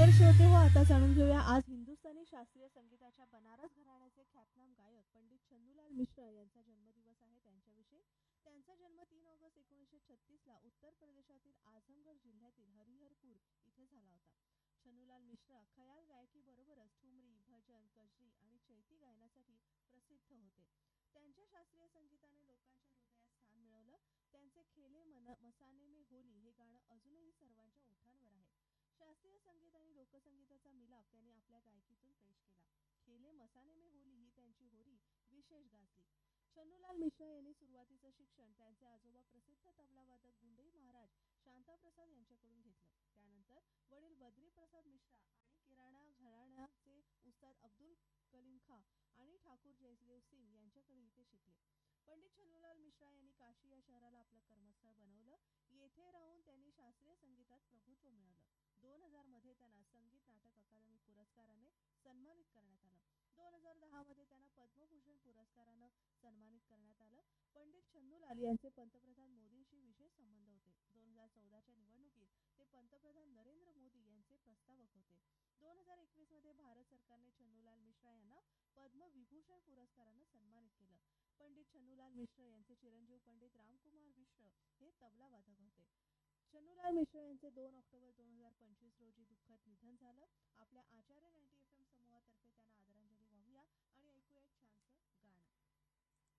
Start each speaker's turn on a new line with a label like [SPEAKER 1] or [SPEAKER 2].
[SPEAKER 1] नमस्कार श्रोते हो, आता जाणून घेऊया आज हिंदुस्थानी शास्त्रीय संगीताच्या बनारस घराण्याचे ख्यातनाम गायक पंडित छन्नूलाल मिश्र यांचा जन्मदिवस आहे. त्यांच्याविषयी त्यांचा जन्म 3 ऑगस्ट 1936ला उत्तर प्रदेशातील आझमगड जिल्ह्यातील हरिहरपूर इथे झाला होता. छन्नूलाल मिश्रा खयाल गायकीबरोबरच ठुमरी, भजन, कजरी आणि चैती गायनासाठी प्रसिद्ध होते. त्यांच्या शास्त्रीय संगीताने लोकांच्या हृदयात स्थान मिळवलं. त्यांचे खेले मसाने में होली हे गाणं अजूनही सर्वांच्या ओठांवर आहे. शास्त्रीय संगीत आणि लोकसंगीताचा मिलाप त्यांनी आपल्या गायकीतून पेश केला. खेले मसाने में होली ही त्यांची होरी विशेष गाजली. छन्नूलाल मिश्रा यांनी सुरुवातीचं शिक्षण त्यांचे आजोबा प्रसिद्ध तबलावादक गुंडई महाराज शांताप्रसाद यांच्याकडून घेतलं. त्यानंतर वडील बद्री प्रसाद मिश्रा आणि किराणा घराण्याचे उस्ताद अब्दुल कलीम खां आणि ठाकूर जयदेव सिंग यांच्याकडे ते शिकले. पंडित छन्नूलाल मिश्रा यांनी काशी या शहराला आपलं कर्मस्थळ बनवलं. येथे राहून त्यांनी शास्त्रीय संगीतात प्रभुत्व मिळवलं. 2000 मध्ये त्यांना संगीत नाटक अकादमी पुरस्काराने सन्मानित करण्यात आलं. 2010 मध्ये त्यांना पद्मभूषण पुरस्कारानं सन्मानित करण्यात आलं. पंडित छन्नूलाल यांचे पंतप्रधान मोदींशी विशेष संबंध होते. 2014च्या निवडणुकीत ते पंतप्रधान नरेंद्र मोदी यांचे प्रस्तावक होते. 2021 मध्ये भारत सरकारने छन्नूलाल मिश्रा यांना पद्मविभूषण पुरस्कारानं सन्मानित केलं. पंडित छन्नूलाल मिश्र यांचे चिरंजीव पंडित रामकुमार मिश्र हे तबला वादक होते. छन्नूलाल मिश्र यांचे 2 ऑक्टोबर 2025 रोजी दुःखद निधन झालं. आपल्या आचार्य 90 FM समूहातर्फे त्यांना आदरांजली